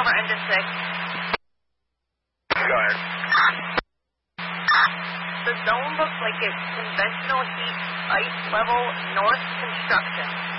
over, engine 6. Go ahead. The zone looks like it's conventional heat, ice level, north construction.